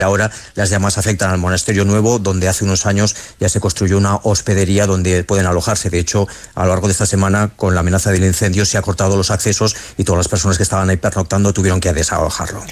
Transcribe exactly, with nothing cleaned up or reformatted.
Ahora las llamas afectan al Monasterio Nuevo, donde hace unos años ya se construyó una hospedería donde pueden alojarse. De hecho, a lo largo de esta semana, con la amenaza del incendio, se ha cortado los accesos y todas las personas que estaban ahí pernoctando tuvieron que desalojarlo.